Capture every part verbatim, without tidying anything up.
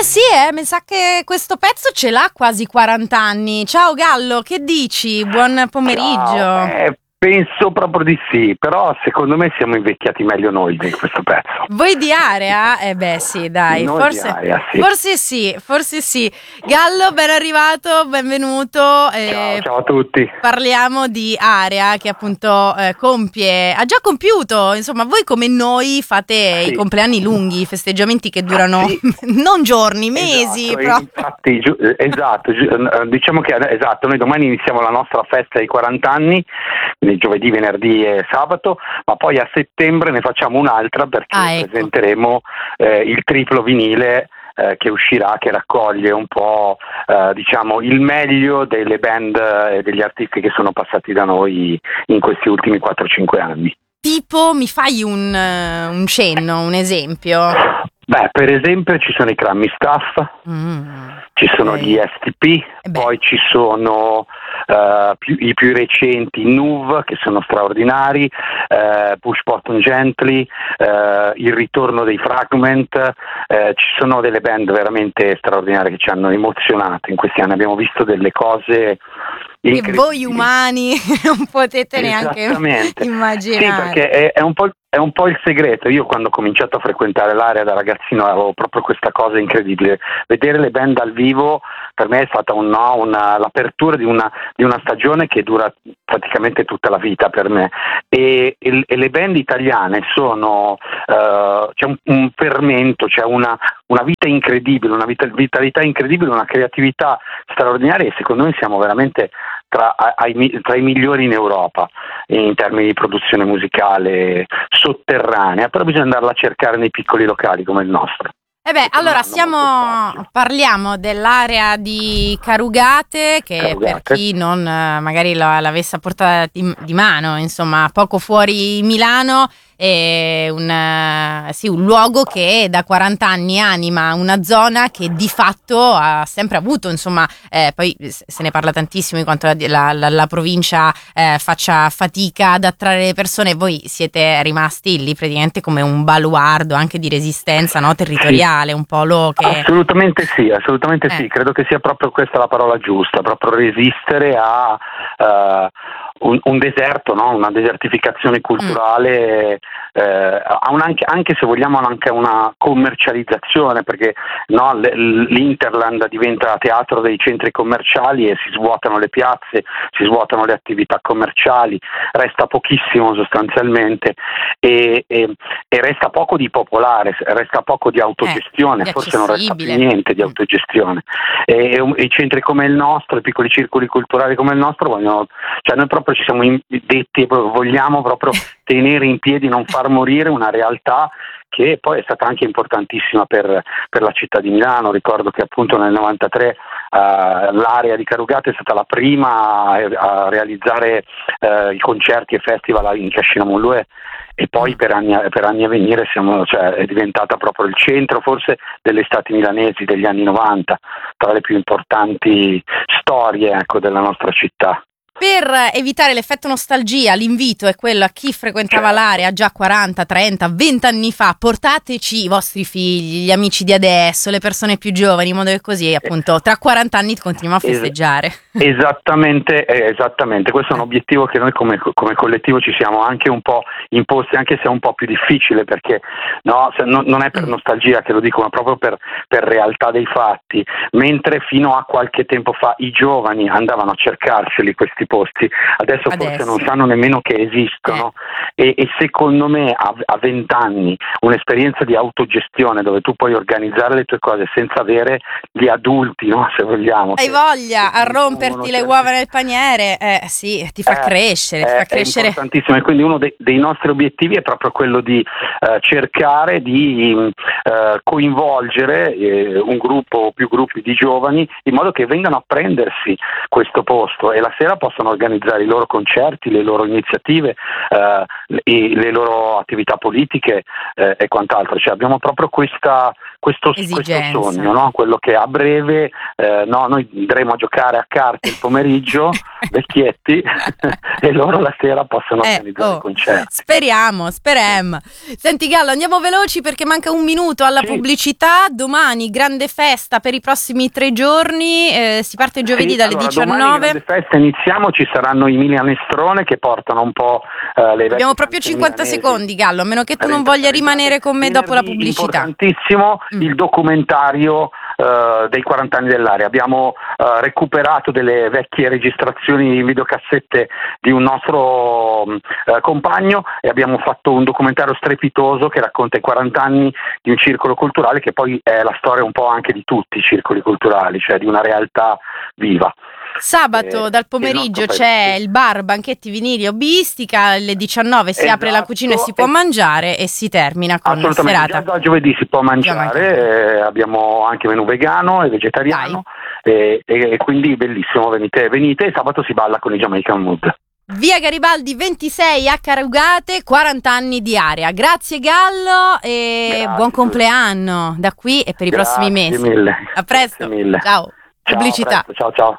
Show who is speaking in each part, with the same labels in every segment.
Speaker 1: sì, eh, mi sa che questo pezzo ce l'ha quasi quaranta anni. Ciao Gallo, che dici? Buon pomeriggio.
Speaker 2: Ciao. Eh, penso proprio di sì, però secondo me siamo invecchiati meglio noi di questo pezzo.
Speaker 1: Voi di Area? Eh beh sì, dai,
Speaker 2: Noi
Speaker 1: forse,
Speaker 2: di Area, sì.
Speaker 1: forse sì, forse sì. Gallo, ben arrivato, benvenuto. Eh,
Speaker 2: ciao, ciao a tutti.
Speaker 1: Parliamo di Area che appunto eh, compie, ha già compiuto, insomma, voi come noi fate
Speaker 2: Sì.
Speaker 1: i compleanni lunghi, i festeggiamenti che durano
Speaker 2: Sì.
Speaker 1: non giorni, mesi.
Speaker 2: Esatto,
Speaker 1: proprio.
Speaker 2: infatti, giu- esatto, giu- diciamo che esatto, noi domani iniziamo la nostra festa ai quaranta anni, quindi giovedì, venerdì e sabato, ma poi a settembre ne facciamo un'altra perché
Speaker 1: Ah, ecco.
Speaker 2: presenteremo eh, il triplo vinile eh, che uscirà, che raccoglie un po' eh, diciamo il meglio delle band e degli artisti che sono passati da noi in questi ultimi quattro cinque anni.
Speaker 1: Tipo, mi fai un, uh, un cenno, un esempio?
Speaker 2: Beh, per esempio ci sono i Grammy Staff,
Speaker 1: Mm,
Speaker 2: ci sono
Speaker 1: ok.
Speaker 2: gli S T P,
Speaker 1: Eh beh.
Speaker 2: poi ci sono uh, più, i più recenti N U V che sono straordinari, uh, Push Button Gently, uh, il ritorno dei Fragment, uh, ci sono delle band veramente straordinarie che ci hanno emozionato in questi anni, abbiamo visto delle cose
Speaker 1: Che voi umani non potete neanche immaginare.
Speaker 2: Sì, perché è, è un po' È un po' il segreto. Io quando ho cominciato a frequentare l'area da ragazzino avevo proprio questa cosa incredibile. Vedere le band dal vivo per me è stata un no, una, l'apertura di una, di una stagione che dura praticamente tutta la vita per me. E, e, e le band italiane sono, uh, c'è un, un fermento, c'è una, una vita incredibile, una vita, vitalità incredibile, una creatività straordinaria e secondo me siamo veramente tra, ai, tra i migliori in Europa in termini di produzione musicale sotterranea, però bisogna andarla a cercare nei piccoli locali come il nostro.
Speaker 1: Eh beh, allora stiamo, parliamo dell'area di Carugate che
Speaker 2: Carugate.
Speaker 1: Per chi non magari l'avesse a portata di, di mano, insomma, poco fuori Milano, è un, sì, un luogo che da quaranta anni anima una zona che di fatto ha sempre avuto, insomma, eh, poi se ne parla tantissimo di quanto la, la, la provincia eh, faccia fatica ad attrarre le persone. Voi siete rimasti lì praticamente come un baluardo anche di resistenza, no, territoriale, un polo che...
Speaker 2: Assolutamente sì, assolutamente
Speaker 1: eh.
Speaker 2: sì, credo che sia proprio questa la parola giusta, proprio resistere a uh, un, un deserto, no? Una desertificazione culturale, mm. eh, a un anche, anche se vogliamo anche una commercializzazione, perché no, l'Interland diventa teatro dei centri commerciali e si svuotano le piazze, si svuotano le attività commerciali, resta pochissimo sostanzialmente e, e, e resta poco di popolare, resta poco di autogestione,
Speaker 1: eh,
Speaker 2: forse non resta più niente di autogestione e, e, e i centri come il nostro, i piccoli circoli culturali come il nostro vogliono, cioè noi proprio ci siamo detti, vogliamo proprio tenere in piedi, non far morire una realtà che poi è stata anche importantissima per, per la città di Milano. Ricordo che appunto nel novantatré uh, l'area di Carugate è stata la prima a, a realizzare uh, i concerti e festival in Cascina Mollue e poi per anni, per anni a venire siamo, cioè, è diventata proprio il centro forse delle estati milanesi degli anni novanta, tra le più importanti storie, ecco, della nostra città.
Speaker 1: Per evitare l'effetto nostalgia, l'invito è quello a chi frequentava l'area già quaranta, trenta, venti anni fa: portateci i vostri figli, gli amici di adesso, le persone più giovani, in modo che così appunto tra quaranta anni continuiamo a festeggiare.
Speaker 2: Esattamente, esattamente, questo è un obiettivo che noi come, come collettivo ci siamo anche un po' imposti, anche se è un po' più difficile perché no, se, no, non è per nostalgia che lo dico, ma proprio per, per realtà dei fatti. Mentre fino a qualche tempo fa i giovani andavano a cercarseli questi posti, adesso, adesso forse non sanno nemmeno che esistono eh. e, e secondo me a vent'anni un'esperienza di autogestione dove tu puoi organizzare le tue cose senza avere gli adulti, no, se vogliamo.
Speaker 1: Hai voglia a romperti le uova nel paniere, eh sì, ti fa
Speaker 2: eh,
Speaker 1: crescere,
Speaker 2: eh,
Speaker 1: ti fa crescere.
Speaker 2: È importantissimo e quindi uno dei, dei nostri obiettivi è proprio quello di uh, cercare di uh, coinvolgere eh, un gruppo o più gruppi di giovani in modo che vengano a prendersi questo posto e la sera possano possono organizzare i loro concerti, le loro iniziative, eh, le, le loro attività politiche eh, e quant'altro. Cioè, abbiamo proprio questa, questo, questo sogno, no? Quello che a breve eh, no, noi andremo a giocare a carte il pomeriggio, vecchietti, e loro la sera possono
Speaker 1: eh,
Speaker 2: organizzare
Speaker 1: oh,
Speaker 2: i concerti.
Speaker 1: Speriamo, speriamo. Senti Gallo, andiamo veloci perché manca un minuto alla sì. pubblicità. Domani grande festa per i prossimi tre giorni, eh, si parte giovedì sì, dalle
Speaker 2: allora,
Speaker 1: diciannove.
Speaker 2: Domani grande festa, iniziamo, ci saranno i Milanestrone che portano un po' eh, le
Speaker 1: Abbiamo proprio cinquanta milanesi. Secondi Gallo, a meno che tu non voglia rimanere con me dopo la pubblicità.
Speaker 2: Importantissimo mm. il documentario Uh, dei quaranta anni dell'area. Abbiamo uh, recuperato delle vecchie registrazioni in videocassette di un nostro uh, compagno e abbiamo fatto un documentario strepitoso che racconta i quaranta anni di un circolo culturale, che poi è la storia un po' anche di tutti i circoli culturali, cioè di una realtà viva.
Speaker 1: Sabato eh, dal pomeriggio c'è il bar Banchetti Vinili Hobbistica, alle diciannove si esatto, apre la cucina e si può e... mangiare e si termina con la serata.
Speaker 2: Già da giovedì si può mangiare, eh, abbiamo anche menù vegano e vegetariano e, e, e quindi bellissimo, venite, venite e sabato si balla con i Jamaican Mood.
Speaker 1: Via Garibaldi ventisei a Carugate, quaranta anni di area. Grazie Gallo e Grazie. Buon compleanno da qui e per i
Speaker 2: Grazie
Speaker 1: prossimi mesi.
Speaker 2: Mille.
Speaker 1: A presto.
Speaker 2: Mille.
Speaker 1: Ciao.
Speaker 2: Ciao.
Speaker 1: Pubblicità.
Speaker 2: Presto. Ciao ciao.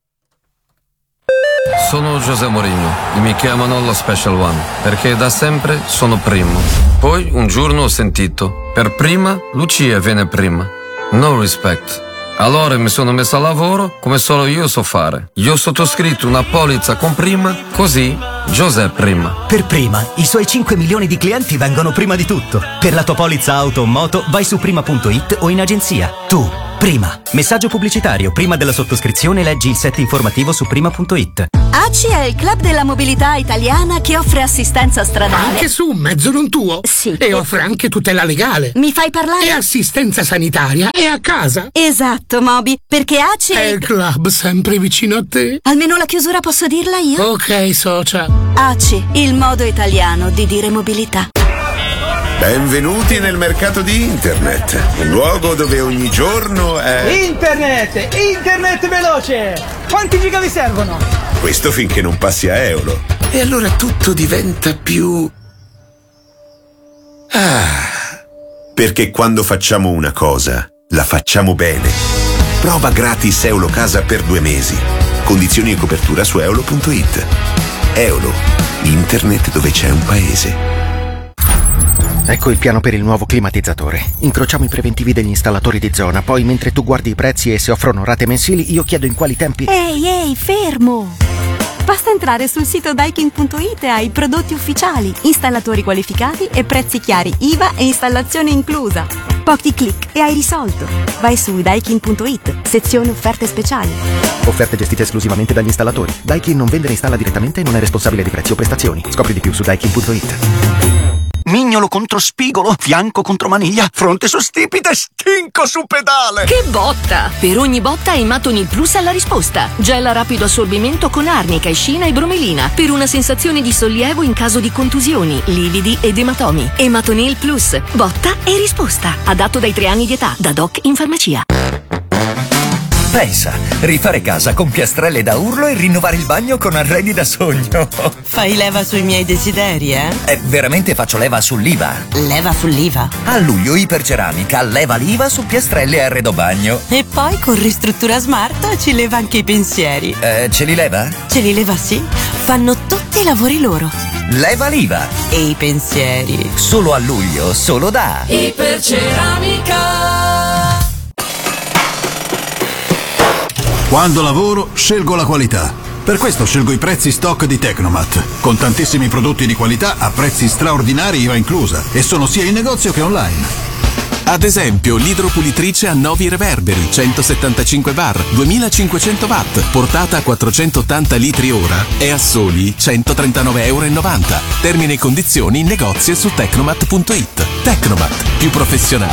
Speaker 3: Sono José Mourinho e mi chiamano lo Special One perché da sempre sono primo. Poi un giorno ho sentito: per prima Lucia viene prima. No respect. Allora mi sono messo a lavoro come solo io so fare. Io ho sottoscritto una polizza con prima, così José prima.
Speaker 4: Per prima, i suoi cinque milioni di clienti vengono prima di tutto. Per la tua polizza auto o moto vai su prima punto it o in agenzia. Tu, prima. Messaggio pubblicitario. Prima della sottoscrizione leggi il set informativo su prima punto it.
Speaker 5: A C I è il club della mobilità italiana che offre assistenza stradale.
Speaker 6: Anche su un mezzo non tuo?
Speaker 5: Sì.
Speaker 6: E offre anche tutela legale.
Speaker 5: Mi fai parlare?
Speaker 6: E assistenza sanitaria. E a casa.
Speaker 5: Esatto, Moby, perché A C I
Speaker 6: è il club sempre vicino a te.
Speaker 5: Almeno la chiusura posso dirla io?
Speaker 6: Ok, socia.
Speaker 5: A C I, il modo italiano di dire mobilità.
Speaker 7: Benvenuti nel mercato di internet, un luogo dove ogni giorno è...
Speaker 8: Internet! Internet veloce! Quanti giga vi servono?
Speaker 7: Questo finché non passi a euro. E allora tutto diventa più... Ah... Perché quando facciamo una cosa, la facciamo bene. Prova gratis Eulocasa per due mesi. Condizioni e copertura su eolo punto it. Eolo, internet dove c'è un paese.
Speaker 9: Ecco il piano per il nuovo climatizzatore. Incrociamo i preventivi degli installatori di zona, poi mentre tu guardi i prezzi e se offrono rate mensili, io chiedo in quali tempi...
Speaker 5: Ehi, ehi, fermo! Basta entrare sul sito daikin punto it e hai prodotti ufficiali, installatori qualificati e prezzi chiari, I V A e installazione inclusa. Pochi click e hai risolto. Vai su daikin punto it, sezione offerte speciali.
Speaker 9: Offerte gestite esclusivamente dagli installatori. Daikin non vende e installa direttamente e non è responsabile di prezzi o prestazioni. Scopri di più su daikin punto it.
Speaker 10: Mignolo contro spigolo, fianco contro maniglia, fronte su stipite, stinco su pedale.
Speaker 11: Che botta! Per ogni botta Ematonil Plus ha la risposta. Gel a rapido assorbimento con arnica, escina e bromelina per una sensazione di sollievo in caso di contusioni, lividi ed ematomi. Ematonil Plus, botta e risposta. Adatto dai tre anni di età, da doc in farmacia.
Speaker 10: Pensa, rifare casa con piastrelle da urlo e rinnovare il bagno con arredi da sogno.
Speaker 12: Fai leva sui miei desideri, eh?
Speaker 10: Eh, veramente faccio leva sull'I V A.
Speaker 12: Leva sull'I V A?
Speaker 10: A luglio Iperceramica leva l'I V A su piastrelle e arredo bagno.
Speaker 12: E poi con Ristruttura Smart ci leva anche i pensieri.
Speaker 10: Eh, ce li leva?
Speaker 12: Ce li leva, sì. Fanno tutti i lavori loro.
Speaker 10: Leva l'I V A.
Speaker 12: E i pensieri.
Speaker 10: Solo a luglio, solo da
Speaker 11: Iperceramica.
Speaker 13: Quando lavoro, scelgo la qualità. Per questo scelgo i prezzi stock di Tecnomat, con tantissimi prodotti di qualità a prezzi straordinari I V A inclusa, e sono sia in negozio che online.
Speaker 14: Ad esempio, l'idropulitrice a Novi Reverberi centosettantacinque bar, duemilacinquecento watt, portata a quattrocentottanta litri ora, è a soli centotrentanove e novanta euro. Termini e condizioni in negozio su tecnomat punto it. Tecnomat, più professionale